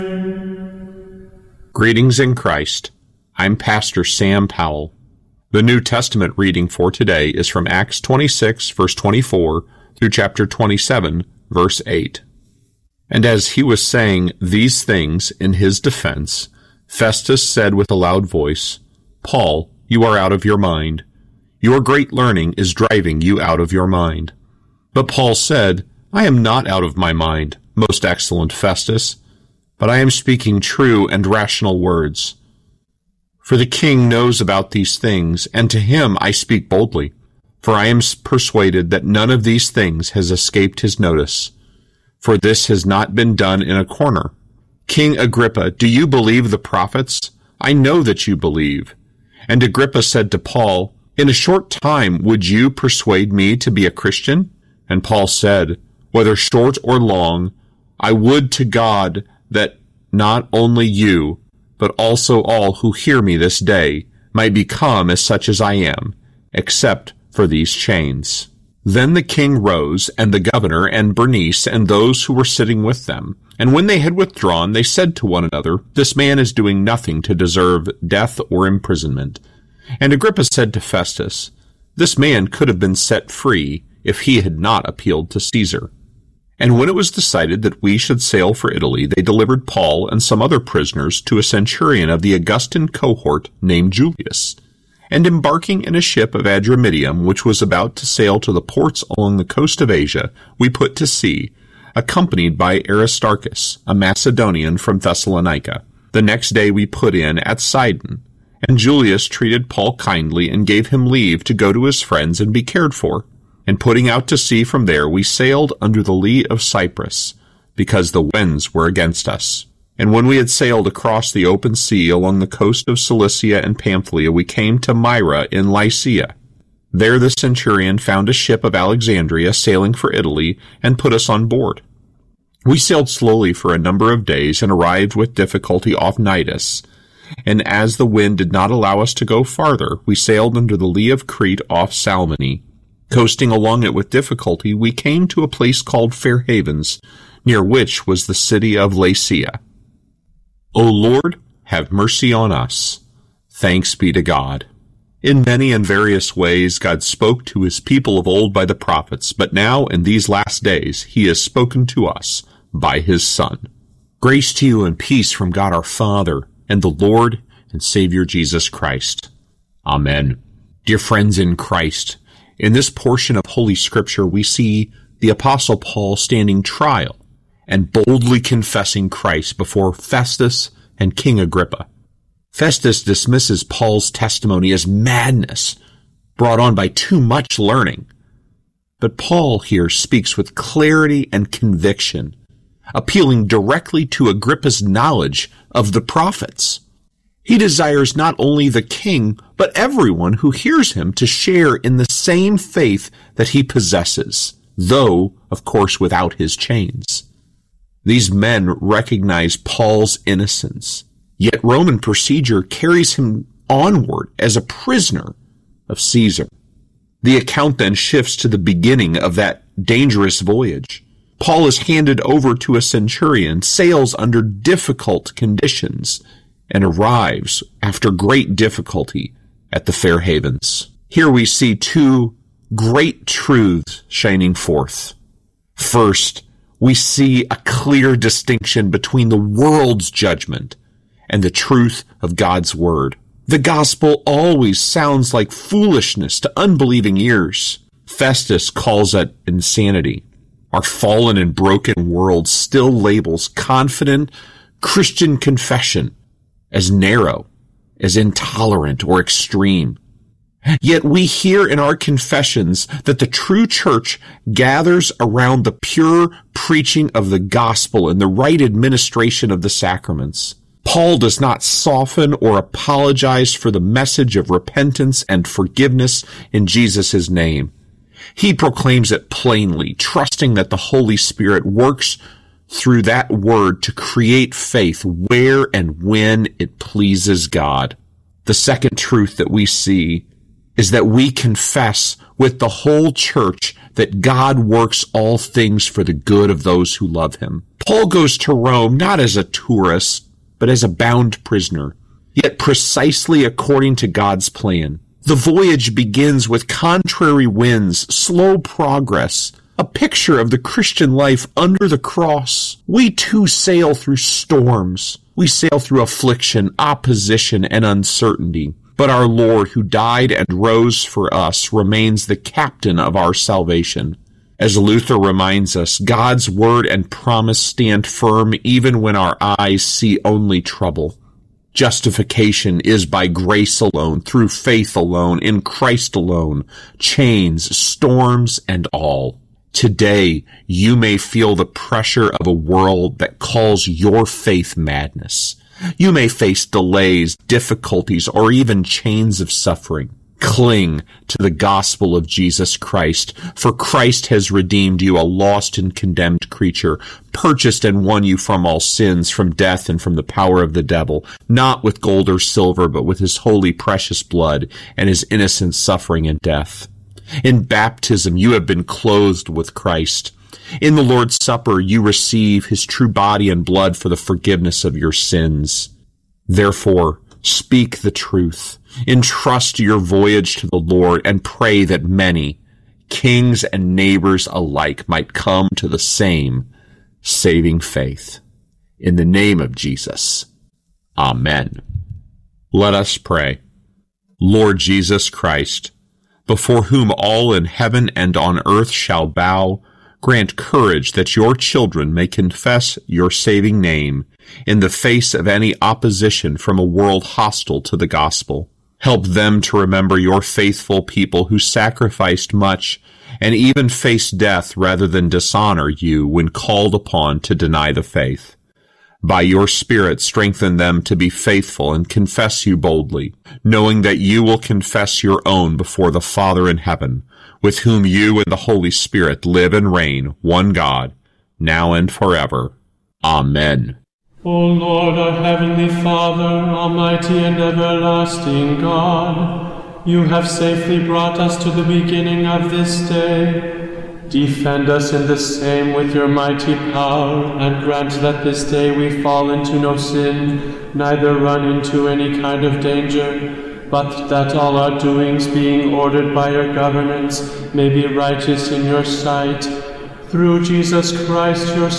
Greetings in Christ. I'm Pastor Sam Powell. The New Testament reading for today is from Acts 26, verse 24, through chapter 27, verse 8. And as he was saying these things in his defense, Festus said with a loud voice, "Paul, you are out of your mind. Your great learning is driving you out of your mind." But Paul said, "I am not out of my mind, most excellent Festus, but I am speaking true and rational words. For the king knows about these things, and to him I speak boldly. For I am persuaded that none of these things has escaped his notice. For this has not been done in a corner. King Agrippa, do you believe the prophets? I know that you believe." And Agrippa said to Paul, "In a short time would you persuade me to be a Christian?" And Paul said, "Whether short or long, I would to God that not only you, but also all who hear me this day, might become as such as I am, except for these chains." Then the king rose, and the governor, and Bernice, and those who were sitting with them. And when they had withdrawn, they said to one another, "This man is doing nothing to deserve death or imprisonment." And Agrippa said to Festus, "This man could have been set free if he had not appealed to Caesar." And when it was decided that we should sail for Italy, they delivered Paul and some other prisoners to a centurion of the Augustan cohort named Julius. And embarking in a ship of Adramyttium, which was about to sail to the ports along the coast of Asia, we put to sea, accompanied by Aristarchus, a Macedonian from Thessalonica. The next day we put in at Sidon, and Julius treated Paul kindly and gave him leave to go to his friends and be cared for. And putting out to sea from there, we sailed under the lee of Cyprus, because the winds were against us. And when we had sailed across the open sea along the coast of Cilicia and Pamphylia, we came to Myra in Lycia. There the centurion found a ship of Alexandria sailing for Italy, and put us on board. We sailed slowly for a number of days, and arrived with difficulty off Cnidus. And as the wind did not allow us to go farther, we sailed under the lee of Crete off Salmone. Coasting along it with difficulty, we came to a place called Fair Havens, near which was the city of Lasea. O Lord, have mercy on us. Thanks be to God. In many and various ways God spoke to his people of old by the prophets, but now in these last days he has spoken to us by his Son. Grace to you and peace from God our Father and the Lord and Savior Jesus Christ. Amen. Dear friends in Christ, in this portion of Holy Scripture, we see the Apostle Paul standing trial and boldly confessing Christ before Festus and King Agrippa. Festus dismisses Paul's testimony as madness brought on by too much learning. But Paul here speaks with clarity and conviction, appealing directly to Agrippa's knowledge of the prophets. He desires not only the king, but everyone who hears him to share in the same faith that he possesses, though, of course, without his chains. These men recognize Paul's innocence, yet Roman procedure carries him onward as a prisoner of Caesar. The account then shifts to the beginning of that dangerous voyage. Paul is handed over to a centurion, sails under difficult conditions, and arrives, after great difficulty, at the Fair Havens. Here we see two great truths shining forth. First, we see a clear distinction between the world's judgment and the truth of God's Word. The gospel always sounds like foolishness to unbelieving ears. Festus calls it insanity. Our fallen and broken world still labels confident Christian confession as narrow, as intolerant or extreme. Yet we hear in our confessions that the true church gathers around the pure preaching of the gospel and the right administration of the sacraments. Paul does not soften or apologize for the message of repentance and forgiveness in Jesus' name. He proclaims it plainly, trusting that the Holy Spirit works through that word to create faith where and when it pleases God. The second truth that we see is that we confess with the whole church that God works all things for the good of those who love him. Paul goes to Rome not as a tourist, but as a bound prisoner, yet precisely according to God's plan. The voyage begins with contrary winds, slow progress, a picture of the Christian life under the cross. We too sail through storms. We sail through affliction, opposition, and uncertainty. But our Lord, who died and rose for us, remains the captain of our salvation. As Luther reminds us, God's word and promise stand firm even when our eyes see only trouble. Justification is by grace alone, through faith alone, in Christ alone, chains, storms, and all. Today, you may feel the pressure of a world that calls your faith madness. You may face delays, difficulties, or even chains of suffering. Cling to the gospel of Jesus Christ, for Christ has redeemed you, a lost and condemned creature, purchased and won you from all sins, from death, and from the power of the devil, not with gold or silver, but with his holy precious blood and his innocent suffering and death. In baptism, you have been clothed with Christ. In the Lord's Supper, you receive his true body and blood for the forgiveness of your sins. Therefore, speak the truth. Entrust your voyage to the Lord and pray that many, kings and neighbors alike, might come to the same saving faith. In the name of Jesus. Amen. Let us pray. Lord Jesus Christ, before whom all in heaven and on earth shall bow, grant courage that your children may confess your saving name in the face of any opposition from a world hostile to the gospel. Help them to remember your faithful people who sacrificed much and even faced death rather than dishonor you when called upon to deny the faith. By your Spirit, strengthen them to be faithful and confess you boldly, knowing that you will confess your own before the Father in heaven, with whom you and the Holy Spirit live and reign, one God, now and forever. Amen. O Lord, our heavenly Father, almighty and everlasting God, you have safely brought us to the beginning of this day. Defend us in the same with your mighty power, and grant that this day we fall into no sin, neither run into any kind of danger, but that all our doings, being ordered by your governance, may be righteous in your sight. Through Jesus Christ, your